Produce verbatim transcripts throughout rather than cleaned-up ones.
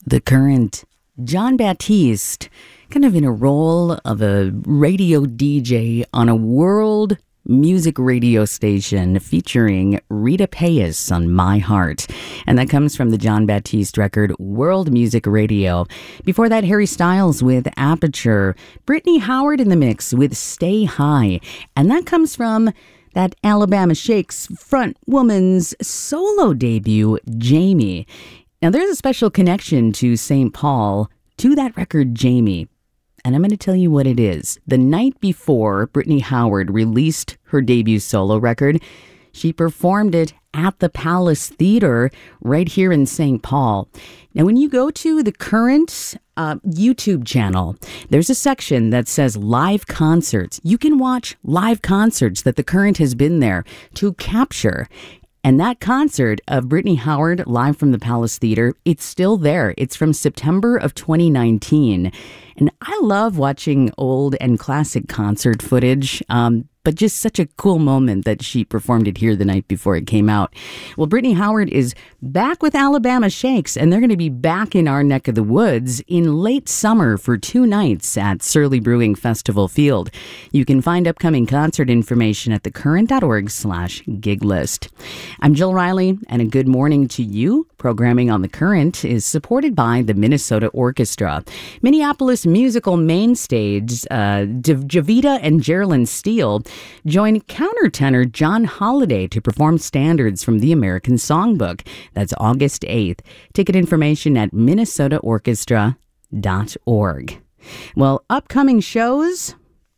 The Current, Jon Batiste, kind of in a role of a radio D J on a world music radio station featuring Rita Payas on My Heart. And that comes from the Jon Batiste record, World Music Radio. Before that, Harry Styles with Aperture. Brittany Howard in the mix with Stay High. And that comes from that Alabama Shakes front woman's solo debut, Jamie. Now, there's a special connection to Saint Paul, to that record, Jamie. And I'm going to tell you what it is. The night before Brittany Howard released her debut solo record, she performed it at the Palace Theater right here in Saint Paul. Now, when you go to the Current uh, YouTube channel, there's a section that says live concerts. You can watch live concerts that the Current has been there to capture. And that concert of Brittany Howard live from the Palace Theater, it's still there. It's from September of twenty nineteen. And I love watching old and classic concert footage, um, but just such a cool moment that she performed it here the night before it came out. Well, Brittany Howard is back with Alabama Shakes, and they're going to be back in our neck of the woods in late summer for two nights at Surly Brewing Festival Field. You can find upcoming concert information at thecurrent.org slash gig list. I'm Jill Riley, and a good morning to you. Programming on The Current is supported by the Minnesota Orchestra. Minneapolis musical mainstays uh, Javita and Geraldine Steele join countertenor John Holiday to perform standards from the American Songbook. That's August eighth. Ticket information at minnesota orchestra dot org. Well, upcoming shows,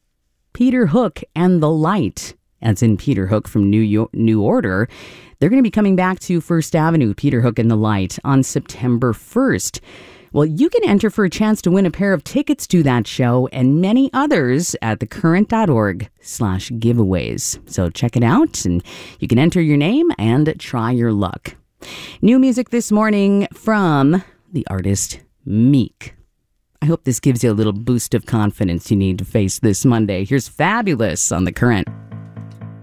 Peter Hook and the Light, as in Peter Hook from New York, New Order. They're going to be coming back to First Avenue, Peter Hook and the Light, on September first. Well, you can enter for a chance to win a pair of tickets to that show and many others at thecurrent.org slash giveaways. So check it out, and you can enter your name and try your luck. New music this morning from the artist Meek. I hope this gives you a little boost of confidence you need to face this Monday. Here's Fabulous on The Current.